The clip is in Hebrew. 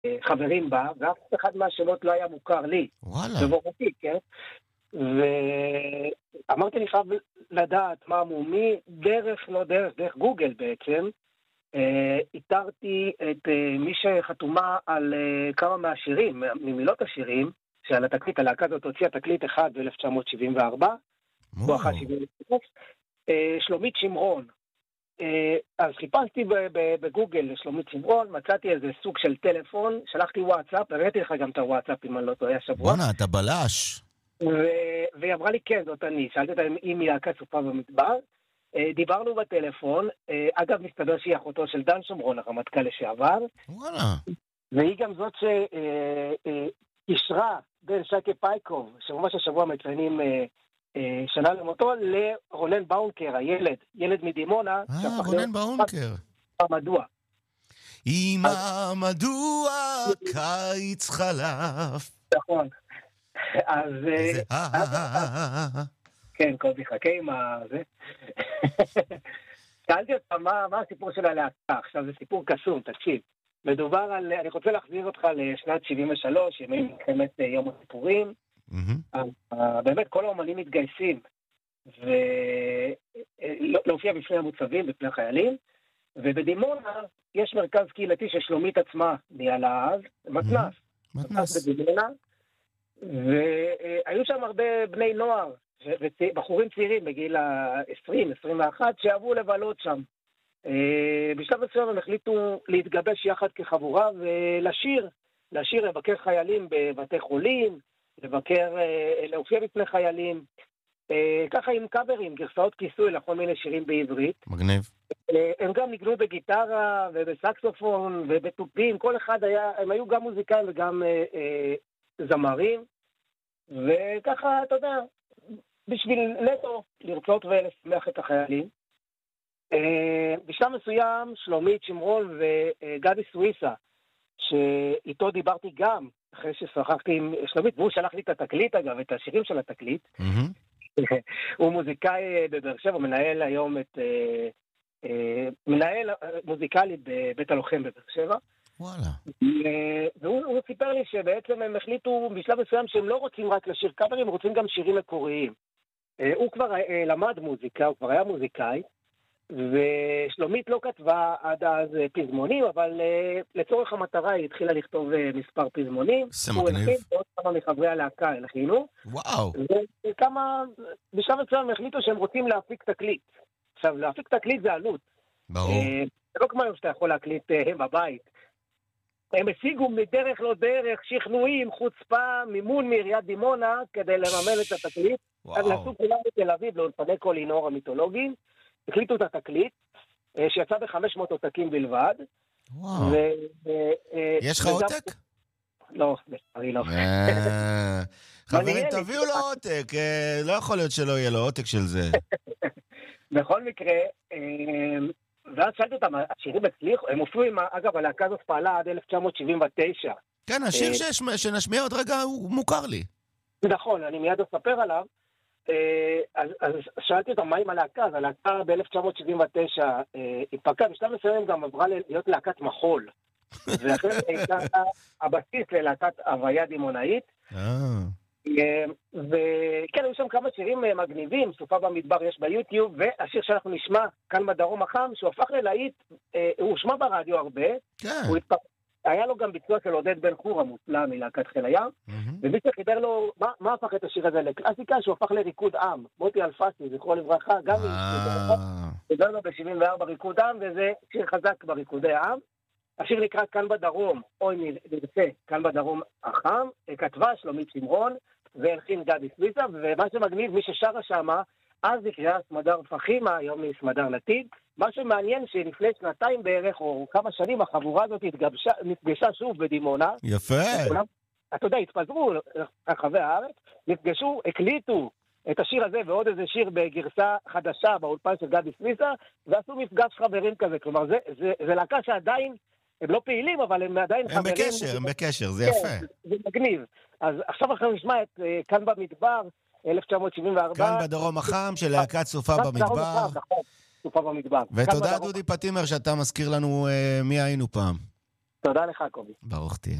חברים בה, ואף אחד מהשמות לא היה מוכר לי. וואלה. בבורתי, כן? ואמרתי לי חייב לדעת מה מומי, דרך גוגל בעצם, איתרתי את מי שחתומה על כמה מהשירים, ממילות השירים, שעל התקליט, הלהקה הזאת הוציאה תקליט אחד ב-1974, בואכה 70, שלומית שמרון. אז חיפשתי בגוגל לשלומית שמרון, מצאתי איזה סוג של טלפון, שלחתי וואטסאפ, הראיתי לך גם את הוואטסאפ אם אני לא טועה השבוע. בונה, אתה בלש. והיא אמרה לי כן, זאת אני, שאלתי אותה אם היא להקה צופה במדבר, דיברנו בטלפון, אגב מסתבר שהיא אחותו של דן שומרון, הרמטכ"ל לשעבר, וואלה. והיא גם זאת שהשרה בין שייקה פייקוב, שממש השבוע מציינים שנה למותו, לרונן באונקר, ילד מדימונה. רונן באונקר. מדוע? אמא, מדוע קיץ חלף? נכון. אז... כן, כל זיחכה עם זה. שאלתי אותה מה הסיפור של הלהקה. עכשיו זה סיפור קסום, תקשיב. מדובר על... אני רוצה להחזיר אותך לשנת 73, ימי מלחמת יום הסיפורים. באמת כל האומנים מתגייסים ולהופיע בפני המוצבים, בפני החיילים, ובדימונה יש מרכז קהילתי ששלומית עצמה ניהלה אז, מתנ"ס בדימונה, והיו שם הרבה בני נוער, בחורים צעירים בגיל ה-20-21 שאהבו לבלות שם. בשלב מסוים הם החליטו להתגבש יחד כחבורה ולשיר, לבקר חיילים בבתי חולים, להופיע בפני חיילים, ככה עם קאברים, גרסאות כיסוי לכל מיני שירים בעברית. מגניב. הם גם ניגנו בגיטרה ובסקסופון ובטופים, כל אחד היה, הם היו גם מוזיקאים וגם זמרים, וככה, אתה יודע, בשביל נטו לרצות ולשמח את החיילים. בשלב מסוים, שלומית שמרון וגדי סוויסה, שאיתו דיברתי גם, אחרי ששוחחתי עם שלומית, והוא שלח לי את התקליט אגב, את השירים של התקליט. הוא מוזיקאי בבאר שבע, מנהל היום מנהל מוזיקלי בבית הלוחם בבאר שבע. וואלה. והוא סיפר לי שבעצם הם החליטו בשלב מסוים שהם לא רוצים רק לשיר קאברים, הם רוצים גם שירים מקוריים. הוא כבר למד מוזיקה, הוא כבר היה מוזיקאי, ושלומית לא כתבה עד אז פזמונים, אבל לצורך המטרה היא התחילה לכתוב מספר פזמונים. הוא הלחין, ועוד כמה מחברי הלהקה הלחינו. וואו. וכמה, בשלב מסוים הם החליטו שהם רוצים להפיק תקליט. עכשיו, להפיק תקליט זה עלות. ברור. זה לא כמו שאתה יכול להקליט בבית. הם השיגו מדרך לא דרך, שכנועים, חוצפה, מימון מעיריית דימונה, כדי לממן את התקליט. אז נסעו כולם בתל אביב לאולפני קולינור המיתולוגיים, הקליטו את התקליט, שיצא ב500 עותקים בלבד. וואו. יש לך עותק? לא, לצערי לא. חברים, תביאו לו עותק, לא יכול להיות שלא יהיה לו עותק של זה. בכל מקרה, ואז שאלתי אותם, השירים הצליחו, הם הופיעו עם, אגב, הלהקה הזאת פעלה עד 1979. כן, השיר שנשמיע עוד רגע הוא מוכר לי. נכון, אני מיד אספר עליו. אז שאלתי אותם מה עם הלהקה, אז הלהקה ב-1979 התפרקה, בשלב מסוים גם עברה להיות להקת מחול, ואחרי הייתה הבסיס ללהקת הוויה דימונאית, וכן, היו שם כמה שירים מגניבים, סופה במדבר יש ביוטיוב, והשיר שאנחנו נשמע כאן בדרום החם, שהוא הפך ללהיט, הוא הושמע ברדיו הרבה, הוא היה לו גם ביצוע של עודד בן חור המופלא מלהקת חיל הים, ומי שחיבר לו, מה הפך את השיר הזה לקלאסיקה? שהוא הפך לריקוד עם. מוטי אלפסי, זכרו לברכה, גם חיבר לו ב-74 ריקוד עם, וזה שיר חזק בריקודי העם. השיר נקרא כאן בדרום, או אם נרצה, כאן בדרום החם, כתבה שלומית שמרון, והלחין גדי סוויסה, ומה שמגניב, מי ששרה שמה, אז נקרא סמדר פחימה, היום היא סמדר נתיב. מה שמעניין שלפני שנתיים בערך, או כמה שנים, החבורה הזאת נפגשה שוב בדימונה. יפה. אתה יודע, התפזרו רחבי הארץ, נפגשו, הקליטו את השיר הזה ועוד איזה שיר בגרסה חדשה באולפן של גדי סוויסה, ועשו מפגש חברים כזה. כלומר, זה להקה שעדיין, הם לא פעילים, אבל הם עדיין חברים. הם בקשר, זה יפה. זה מגניב. אז עכשיו אנחנו נשמע את כאן במדבר, 1974. כאן בדרום החם של להקת סופה במדבר. סופה במדבר. ותודה דודי פטימר שאתה מזכיר לנו מי היינו פעם. תודה לך, קובי. ברוך תהיה.